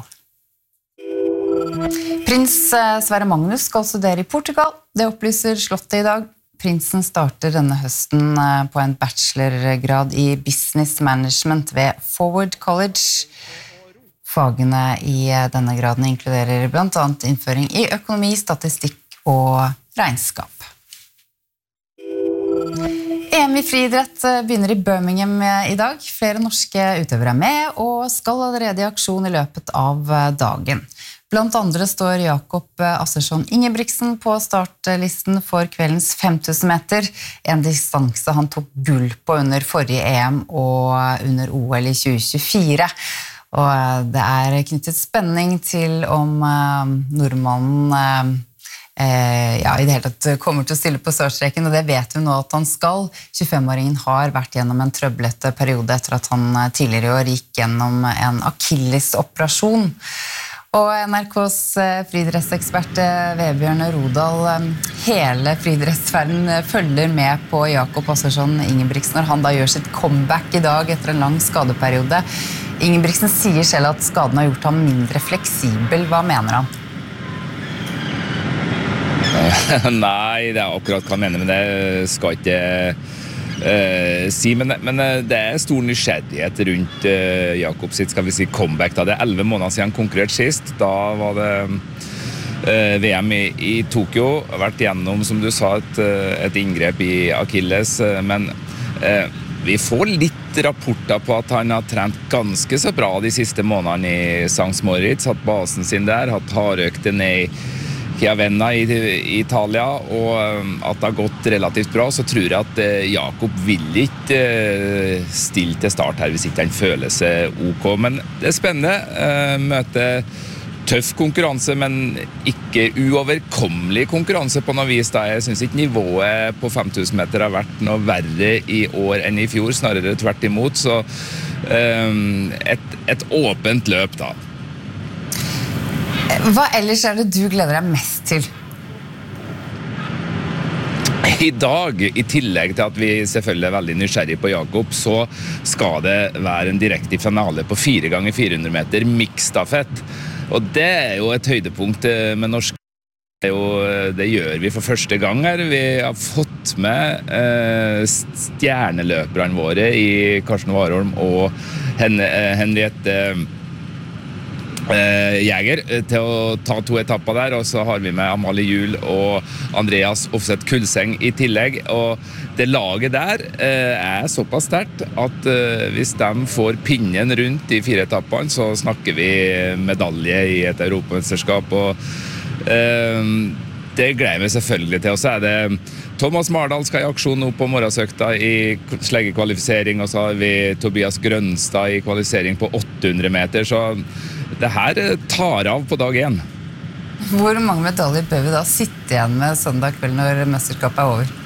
Prins Sverre Magnus skal studere i Portugal. Det opplyser Slottet i dag. Prinsen starter denne høsten på en bachelorgrad i business management ved Forward College. Fagene i denne graden inkluderer blant annet innføring i økonomi, statistikk og regnskap. E M i friidrett begynner i Birmingham i dag. Flere norske utøvere er med og skal allerede i aksjon i løpet av dagen. Blant andre står Jakob Assersson Ingebrigtsen på startlisten for kveldens fem tusen meter, en distanse han tok gull på under forrige E M og under O L i tjue tjuefire. Og det er knyttet spenning til om nordmannen Eh, ja, i det hele tatt kommer til å stille på startstreken, og det vet vi nå at han skal. tjuefem-åringen har vært gjennom en trøblete periode etter at han tidligere i år gikk gjennom en akillesoperasjon. Og N R K's friidrettsekspert Vebjørn Rodal, hele friidrettsverdenen følger med på Jakob Assersson Ingebrigtsen når han da gjør sitt comeback i dag etter en lang skadeperiode. Ingebrigtsen sier selv at skaden har gjort ham mindre fleksibel. Hva mener han? Nei, det er akkurat hva jeg mener, men det skal ikke uh, si. Men, men det er stor nysgjerrighet rundt uh, Jakob sitt, skal vi si, comeback. Da. Det er elleve måneder siden han konkurrerte sist. Da var det uh, V M i, i Tokyo. Vært gjennom, som du sa, et, et inngrep i Achilles. Men uh, vi får litt rapporter på at han har trent ganske så bra de siste månedene i Sankt Moritz. Hatt basen sin der, hatt hardøkte ned i Chiavenna i Italia, og at det har gått relativt bra, så tror jeg at Jakob vil ikke stille til start her hvis ikke han føler seg ok. Men det er spennende. Møte tøff konkurranse, men ikke uoverkommelig konkurranse på noe vis. Da. Jeg synes ikke nivået på fem tusen meter har vært noe verre i år enn i fjor, snarere tvert imot. Så et, et åpent løp da. Hva ellers er det du gleder deg mest til? I dag, i tillegg til at vi selvfølgelig er veldig nysgjerrige på Jakob, så skal det være en direkte finale på fire ganger fire hundre meter mixstafett. Og det er jo et høydepunkt med norsk. Det, jo, det gjør vi for første gang her. Vi har fått med eh, stjerneløperne våre i Karsten Warholm og Hen Henriette Uh, Jäger til å ta to etapper der, og så har vi med Amalie Juhl og Andreas Offset Kulseng i tillegg, og det laget der uh, er såpass sterkt at uh, hvis de får pinnen rundt de fire etappene, så snakker vi medalje i et europamesterskap, og uh, det gleder vi selvfølgelig til. Og så er det Thomas Mardal skal i aksjon nå på morgensøkta i sleggekvalifisering, og så har vi Tobias Grønstad i kvalifisering på åtte hundre meter, så det her tar av på dag én. Hvor mange medaljer bør vi da sitte igjen med søndag kveld når mesterskapet er over?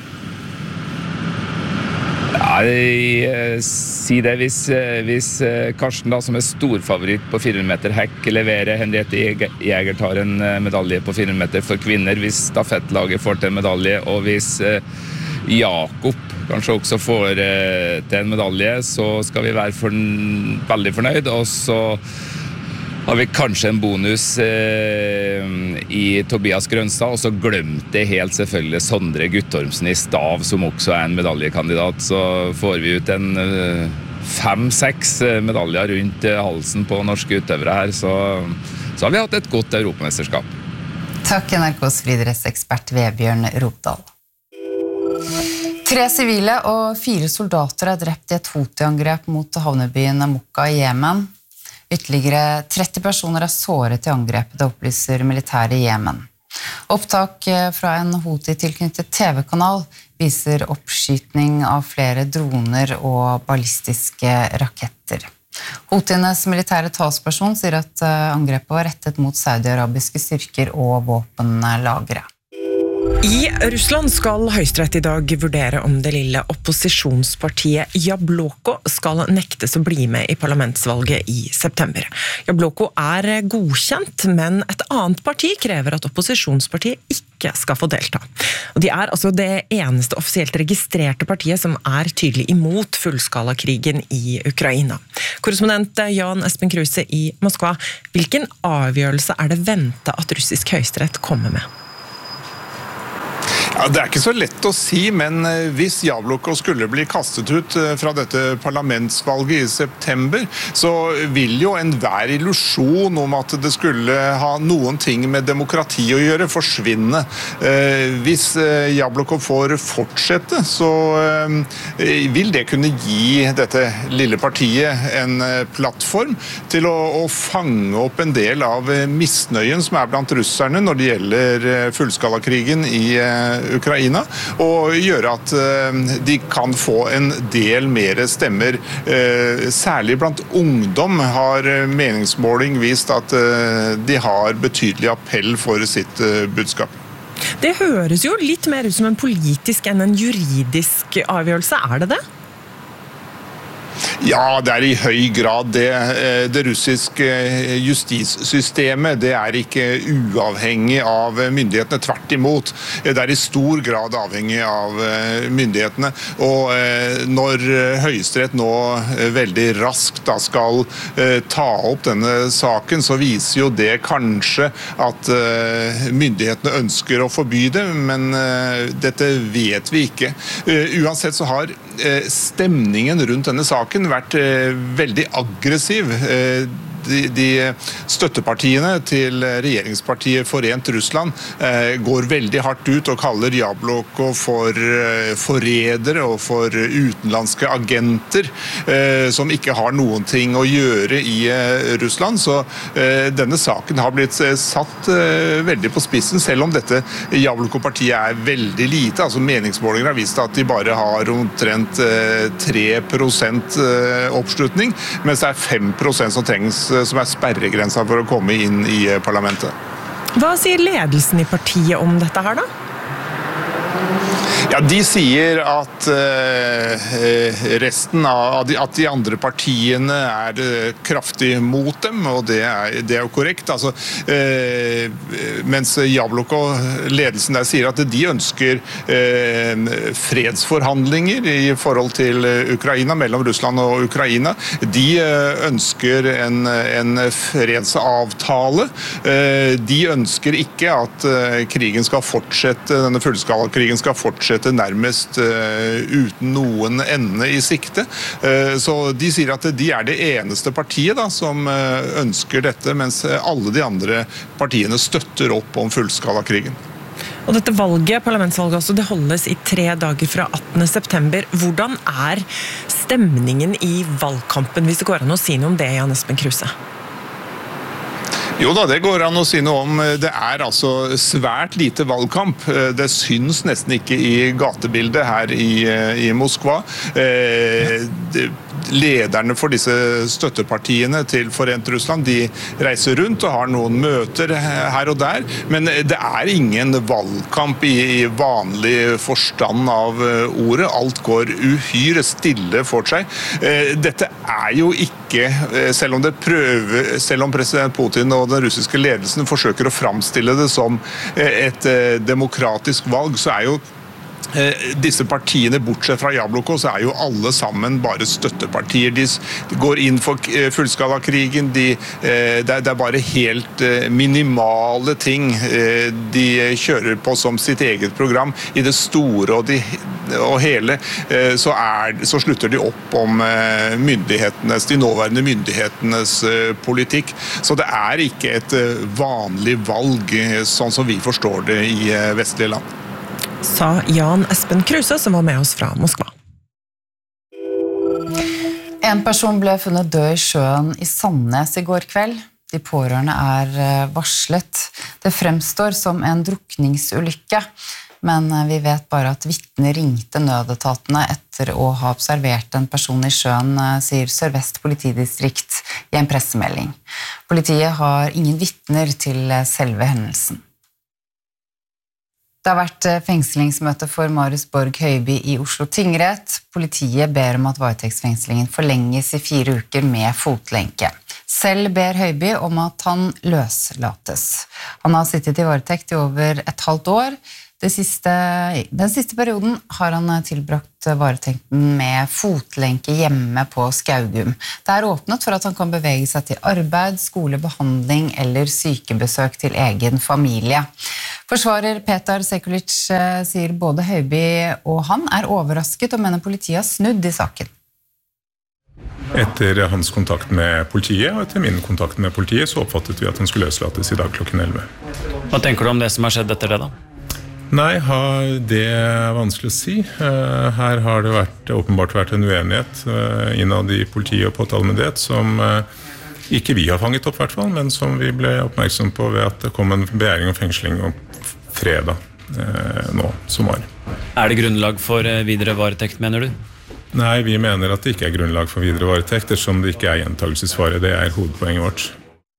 Ja, jeg sier det. Hvis, hvis Karsten, da, som er storfavoritt på fire hundre meter hekk, leverer, Henriette Jäger tar en medalje på fire hundre meter for kvinner, hvis stafettlaget får til en medalje, og hvis Jakob kanskje også får til en medalje, så skal vi være for, veldig fornøyd, og så har vi kanskje en bonus eh, i Tobias Grønstad, og så glemte helt selvfølgelig Sondre Guttormsen i stav, som også er en medaljekandidat. Så får vi ut en eh, fem-seks medaljer rundt eh, halsen på norske utøvere her, så, så har vi hatt et godt europamesterskap. Takk, N R K's friidrettsekspert Vebjørn Rodal. Tre sivile og fire soldater er drept i et Houthi-angrep mot havnebyen Mokka i Yemen. Ytterligere tretti personer er såret i angrepet, det opplyser militæret i Yemen. Opptak fra en Houthi-tilknyttet T V-kanal viser oppskytning av flere droner og ballistiske raketter. Houthienes militære talsperson sier at angrepet var rettet mot saudi-arabiske styrker og våpenlagre. I Russland skal Høyesterett i dag vurdere om det lille opposisjonspartiet Jabloko skal nektes å bli med i parlamentsvalget i september. Jabloko er godkjent, men et annet parti krever at opposisjonspartiet ikke skal få delta. Og de er altså det eneste offisielt registrerte partiet som er tydelig imot fullskalakrigen i Ukraina. Korrespondent Jan Espen Kruse i Moskva, hvilken avgjørelse er det ventet at russisk høyesterett kommer med? Ja, det er ikke så lett å si, men hvis Jabloko skulle bli kastet ut fra dette parlamentsvalget i september, så vil jo enhver illusjon om at det skulle ha noen ting med demokrati å gjøre forsvinne. Hvis Jabloko får fortsette, så vil det kunne gi dette lille partiet en plattform til å, å fange opp en del av misnøyen som er blant russerne når det gjelder fullskalakrigen i Ukraina, og gjøre at de kan få en del mer stemmer. Særlig blant ungdom har meningsmåling vist at de har betydelig appell for sitt budskap. Det høres jo litt mer ut som en politisk enn en juridisk avgjørelse, er det det? Ja, det er i høy grad det. Det russiske justissystemet, det er ikke uavhengig av myndighetene, tvert imot. Det er i stor grad avhengig av myndighetene. Og når Høyesterett nå veldig raskt da skal ta opp denne saken, så viser jo det kanskje at myndighetene ønsker å forby det, men dette vet vi ikke. Uansett så har stemningen rundt denne saken vært veldig aggressiv. De, de støttepartiene til regjeringspartiet Forent Russland eh, går veldig hardt ut og kaller Jabloko for eh, forrædere og for utenlandske agenter eh, som ikke har noen ting å gjøre i eh, Russland. Så eh, denne saken har blitt eh, satt eh, veldig på spissen, selv om dette Jabloko-partiet er veldig lite. Altså meningsmålinger har vist at de bare har omtrent eh, tre prosent eh, oppslutning, mens det er fem prosent som trengs som er sperregrensa for å komme inn i parlamentet. Hva sier ledelsen i partiet om dette her da? Ja, de sier at uh, resten av de, at de andre partiene er uh, kraftig mot dem, og det er, det er jo korrekt. Altså, uh, mens Jabloko, ledelsen der, sier at de ønsker uh, fredsforhandlinger i forhold til Ukraina, mellom Russland og Ukraina. De uh, ønsker en, en fredsavtale. Uh, de ønsker ikke at uh, krigen skal fortsette, denne fullskalakrigen skal fortsette nærmest uh, uten noen ende i sikte. Uh, så de sier at de er det eneste partiet da, som uh, ønsker dette, mens alle de andre partiene støtter opp om fullskalakrigen. Og dette valget, parlamentsvalget også, det holdes i tre dager fra attende september. Hvordan er stemningen i valgkampen, hvis det går an å si noe om det, Jan Espen Kruse? Jo da, det går an å si noe om. Det er altså svært lite valgkamp. Det syns nesten ikke i gatebildet her i, i Moskva. Eh, det, lederne for disse støttepartiene til Forent Russland, de reiser rundt og har noen møter her og der, men det er ingen valgkamp i vanlig forstand av ordet. Alt går uhyre stille for seg. Dette er jo ikke, selv om det prøver, selv om president Putin og den russiske ledelsen forsøker å framstille det som et demokratisk valg, så er jo disse partiene, bortsett fra Jabloko, så er jo alle sammen bare støttepartier. De går inn for fullskalakrigen, de, det er bare helt minimale ting de kjører på som sitt eget program. I det store og, de, og hele så, er, så slutter de opp om myndighetenes, de nåværende myndighetenes politikk. Så det er ikke et vanlig valg, sånn som vi forstår det i vestlige land. Sa Jan Espen Kruse, som var med oss fra Moskva. En person ble funnet død i sjøen i Sandnes i går kveld. De pårørende er varslet. Det fremstår som en drukningsulykke, men vi vet bare at vitner ringte nødetatene etter å ha observert en person i sjøen, sier Sør-Vest politidistrikt i en pressemelding. Politiet har ingen vitner til selve hendelsen. Det har vært fengslingsmøte for Marius Borg Høiby i Oslo tingrett. Politiet ber om at varetektsfengslingen forlenges i fire uker med fotlenke. Selv ber Høiby om at han løslates. Han har sittet i varetekt i over et halvt år. Det siste, den siste perioden har han tilbrakt varetekten med fotlenke hjemme på Skaugum. Det er åpnet for at han kan bevege seg til arbeid, skole, behandling eller sykebesøk til egen familie. Forsvarer Petar Sekulic sier både Høiby og han er overrasket og mener politiet har snudd i saken. Etter hans kontakt med politiet og etter min kontakt med politiet så oppfattet vi at han skulle løslates i dag klokken elleve. Hva tenker du om det som har skjedd etter det da? Nei, det er vanskelig å si. Her har det vært, åpenbart vært en uenighet innad i politi og påtalemyndighet som ikke vi har fanget opp, i hvert fall, men som vi ble oppmerksom på ved at det kom en begjæring om fengsling om fredag nå, som var. Er det grunnlag for videre varetekt, mener du? Nei, vi mener at det ikke er grunnlag for videre varetekt, ettersom det ikke er gjentagelsesfare. Det er hovedpoenget vårt.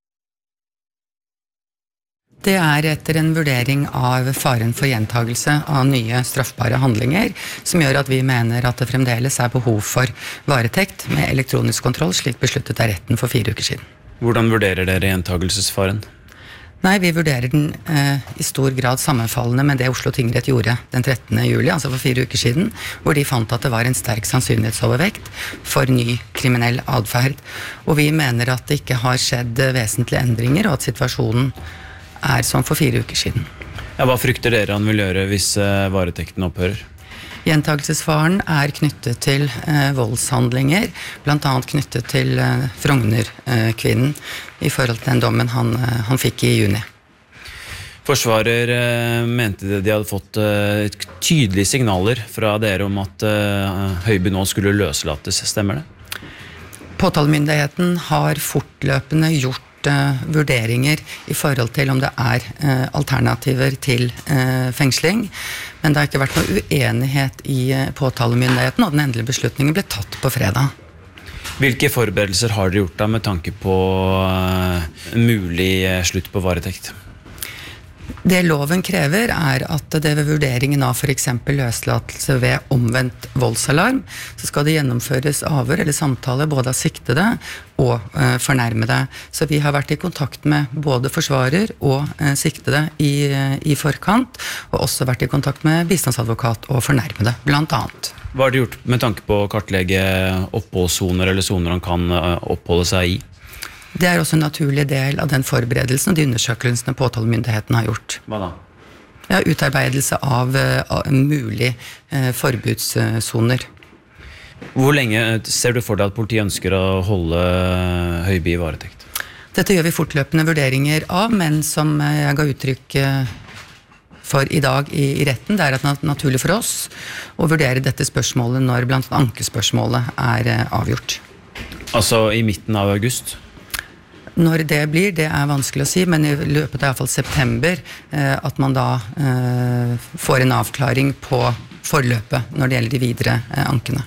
Det er etter en vurdering av faren for gjentagelse av nye straffbare handlinger, som gjør at vi mener at det fremdeles er behov for varetekt med elektronisk kontroll, slik besluttet av retten for fire uker siden. Hvordan vurderer dere gjentagelsesfaren? Nei, vi vurderer den eh, i stor grad sammenfallende med det Oslo tingrett gjorde den trettende juli, altså for fire uker siden, hvor de fant at det var en sterk sannsynlighetsovervekt for ny kriminell adferd. Og vi mener at det ikke har skjedd vesentlige endringer, og at situasjonen er som for fire uker siden. Ja, hva frykter dere han vil gjøre hvis uh, varetekten opphører? Gjentagelsesfaren er knyttet til uh, voldshandlinger, blant annet knyttet til uh, Frogner-kvinnen uh, i forhold til den dommen han, uh, han fikk i juni. Forsvarer uh, mente de hadde fått uh, tydelige signaler fra dere om at uh, Høiby nå skulle løslates, stemmer det? Påtalemyndigheten har fortløpende gjort vurderinger i forhold til om det er eh, alternativer til eh, fengsling, men det har ikke vært noe uenighet i eh, påtalemyndigheten, og den endelige beslutningen ble tatt på fredag. Hvilke forberedelser har dere gjort da med tanke på uh, mulig uh, slutt på varetekt? Det loven krever er at det ved vurderingen av for eksempel løslatelse ved omvendt voldsalarm, så skal det gjennomføres avhør eller samtale både av siktede og eh, fornærmede. Så vi har vært i kontakt med både forsvarer og eh, siktede i, i forkant, og også vært i kontakt med bistandsadvokat og fornærmede, blant annet. Hva har dere gjort med tanke på å kartlegge oppholdssoner eller soner han kan oppholde seg i? Det er også en naturlig del av den forberedelsen og de undersøkelsene påtalemyndigheten har gjort. Hva da? Ja, utarbeidelse av, av mulig eh, forbudssoner. Hvor lenge ser du for deg at politiet ønsker å holde Høiby i varetekt? Dette gjør vi fortløpende vurderinger av, men som jeg ga uttrykk for i dag i, i retten, det er at det er naturlig for oss å vurdere dette spørsmålet når blant annet ankespørsmålet er eh, avgjort. Altså i midten av august? Når det blir, det er vanskelig å si, men i løpet av i hvert fall september, eh, at man da eh, får en avklaring på forløpet når det gjelder de videre eh, ankene.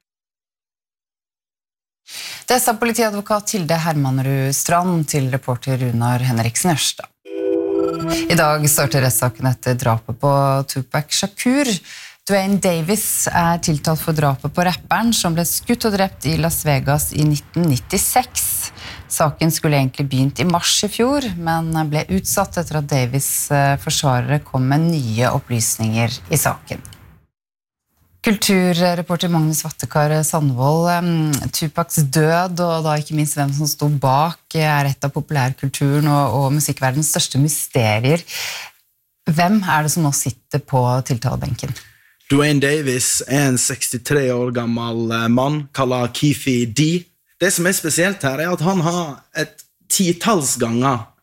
Det sa politiadvokat Hilde Hermanrud Strand til reporter Runar Henriksen Ørstad. I dag starter rettssaken etter drapet på Tupac Shakur. Duane Davis er tiltalt for drapet på rapperen som ble skutt og drept i Las Vegas i nitten nittiseks. Saken skulle egentlig begynt i mars i fjor, men ble utsatt etter at Davis' forsvarere kom med nye opplysninger i saken. Kulturreporter Magnus Vattekar Sandvold, Tupacs død, og da ikke minst hvem som sto bak, er et av populærkulturen og, og musikkverdens største mysterier. Hvem er det som nå sitter på tiltalebenken? Duane Davis er en sekstitre år gammel mann, kallet Keefe D. Det som er spesielt her er at han har et titalls ganger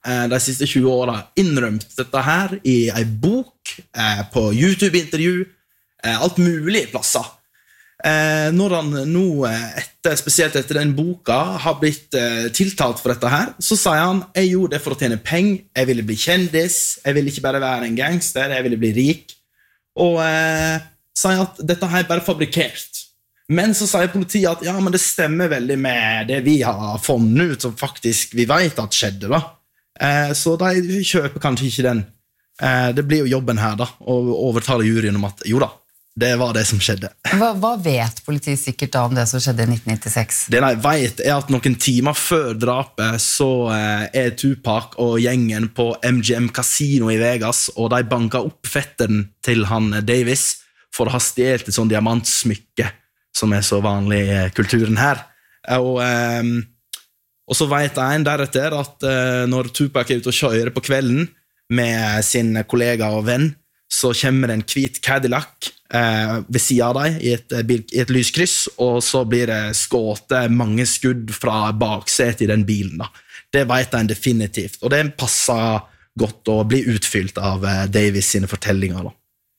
de siste tjue årene innrømt dette her i en bok, på YouTube-intervju, alt mulig plasser. Når han nå, etter, spesielt etter den boka, har blitt tiltalt for dette her, så sier han, jeg gjorde det for å tjene penger, jeg ville bli kjendis, jeg ville ikke bare være en gangster, jeg ville bli rik, og eh, sier at dette her er bare fabrikert. Men så sier politiet at ja, men det stemmer veldig med det vi har funnet ut, som faktisk vi vet at skjedde da. Eh, så de kjøper kanskje ikke den. Eh, det blir jo jobben her da, å overtale juryen om at jo da, det var det som skjedde. Hva, hva vet politiet sikkert da om det som skjedde i nitten nittiseks? Det de vet er at noen timer før drapet så eh, er Tupac og gjengen på M G M Casino i Vegas, og de banker opp fetteren til han Davis for å ha stjelt et sånn diamantsmykke, som er så vanlig i kulturen her. Og, eh, og så vet en deretter at eh, når Tupac er ute og kjører på kvelden med sin kollega og venn, så kommer det en hvit Cadillac eh, ved siden av deg i et, i et lyskryss, og så blir det skåtet mange skudd fra baksetet i den bilen. Da. Det vet en definitivt, og det passer godt å bli utfylt av eh, Davis sine fortellinger. Da.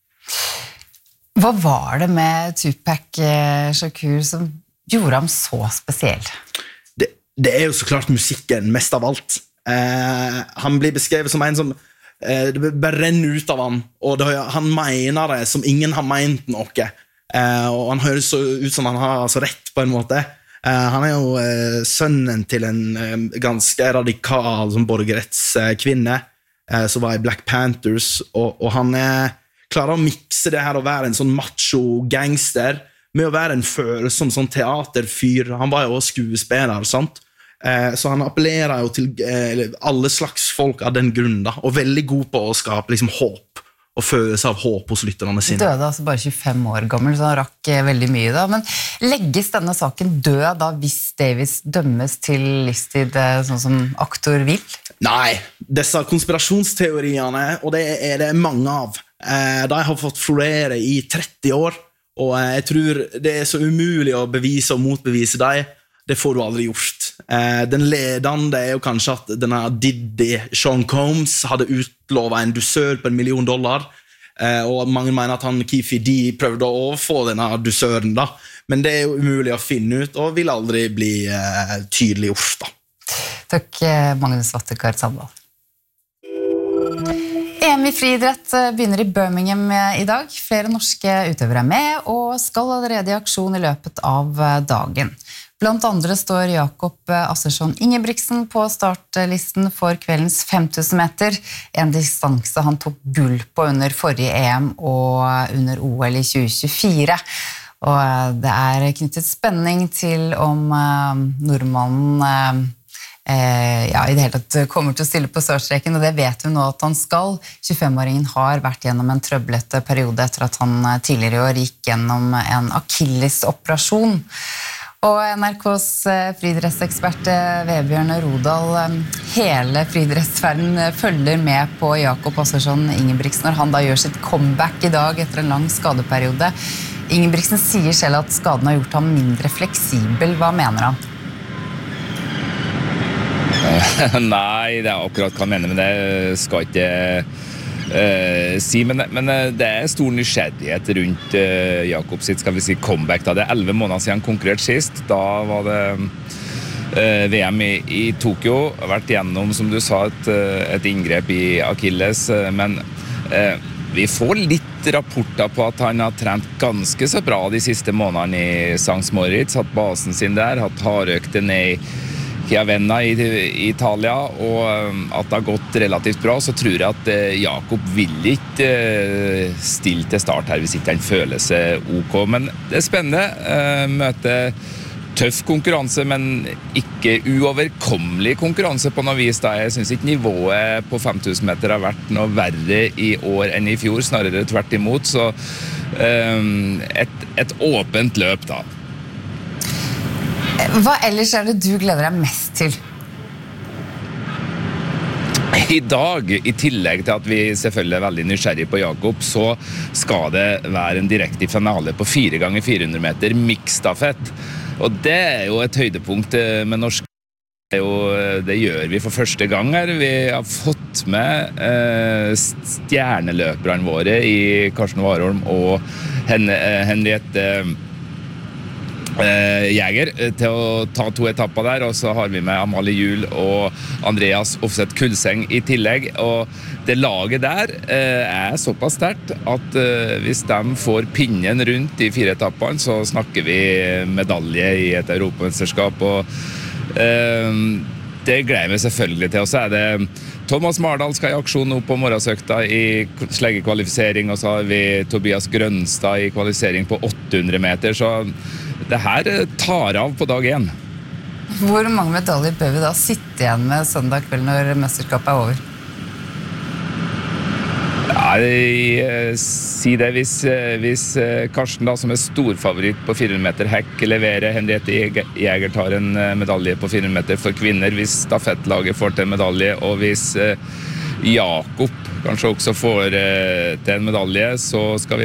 Hva var det med Tupac eh, Shakur som gjorde ham så spesiell? Det, det er jo så klart musikken, mest av alt. Eh, han blir beskrevet som en som det bare renner ut av han, og det, han mener det som ingen har ment noe, eh, og han høres så ut som han har altså, rett på en måte. Eh, han er jo eh, sønnen til en eh, ganske radikal som borgerrettskvinne, eh, som var i Black Panthers, og, og han eh, klarer å mikse det her å være en sånn macho gangster med å være en følsom sånn teaterfyr. Han var jo også skuespiller, sant? Så han appellerer jo til alle slags folk av den grunnen da, og veldig god på å skape liksom, håp og følelse av håp hos lytterne sine. Døde altså bare tjuefem år gammel, så han rakk veldig mye da. Men legges denne saken død da hvis Davis dømmes til livstid sånn som aktor vil? Nei, disse konspirasjonsteoriene, og det er det mange av, de har fått florere i tretti år, og jeg tror det er så umulig å bevise og motbevise dem. Det får du aldri gjort. Eh, den ledende er jo kanskje at denne Diddy, Sean Combs, hadde utlovet en dusør på en million dollar, eh, og mange mener at han Keefe D prøvde å få denne dusøren da. Men det er jo umulig å finne ut, og vil aldri bli eh, tydelig gjort da. Takk, Magnus Vattekar Sandvall. E M i friidrett begynner i Birmingham i dag. Flere norske utøvere er med, og skal allerede i aksjon i løpet av dagen. Blant andre står Jakob Assersson Ingebrigtsen på startlisten for kveldens fem tusen meter, en distanse han tok gull på under forrige E M og under O L i tjue tjuefire. Og det er knyttet spenning til om nordmannen eh, ja, i det hele tatt kommer til å stille på startstreken, og det vet vi nå at han skal. tjuefem-åringen har vært gjennom en trøblete periode etter at han tidligere i år gikk gjennom en akillesoperasjon. Og N R K's friidrettsekspert Vebjørn Rodal, hele friidrettsverdenen følger med på Jakob Assersson Ingebrigtsen når han da gjør sitt comeback i dag etter en lang skadeperiode. Ingebrigtsen sier selv at skaden har gjort ham mindre fleksibel. Hva mener han? Nei, det er akkurat hva jeg mener, men det skal ikke Uh, si, men, men uh, det er stor nysgjerrighet rundt uh, Jakob sitt, skal vi si, comeback da. Det er elleve måneder siden han konkurrerte sist. Da var det uh, V M i, i Tokyo. Vært gjennom, som du sa, et, uh, et inngrep i Achilles, uh, men uh, vi får litt rapporter på at han har trent ganske så bra de siste månedene i Sankt Moritz, hatt basen sin der, hatt hardøkte ned i Chiavenna i Italia, og at det har gått relativt bra, så tror jeg at Jakob vil ikke stille til start her hvis ikke han føler seg ok. Men det er spennende. Møte tøff konkurranse, men ikke uoverkommelig konkurranse på noe vis. Da. Jeg synes ikke nivået på fem tusen meter har vært noe verre i år enn i fjor, snarere tvert imot. Så et, et åpent løp da. Hva ellers er det du gleder deg mest til? I dag, i tillegg til at vi selvfølgelig er veldig nysgjerrige på Jakob, så skal det være en direkte finale på fire ganger fire hundre meter mixstafett. Og det er jo et høydepunkt med norsk. Det er jo det gjør vi for første gang her. Vi har fått med eh, stjerneløperne våre i Karsten Warholm og Hen Henriette eh, Jäger til å ta to etapper der, og så har vi med Amalie Juel og Andreas Offset Kulseng i tillegg, og det laget der eh, er såpass sterkt at eh, hvis de får pinnen rundt de fire etappene, så snakker vi medalje i et europamesterskap, og eh, det gleder vi selvfølgelig til. Og så er det Thomas Mardal skal i aksjon nå på morgensøkta i sleggekvalifisering, og så har vi Tobias Grønstad i kvalifisering på åtte hundre meter, så det her tar av på dag én. Hvor mange medaljer bør vi da sitte igjen med søndag kveld når mesterskapet er over? Ja, jeg si det, hvis, hvis Karsten da, som er storfavoritt på fire hundre meter hekk, leverer Henriette Jäger tar en medalje på fire hundre meter for kvinner, hvis stafettlaget får til en medalje, og hvis Jakob kanskje også får til en medalje, så skal vi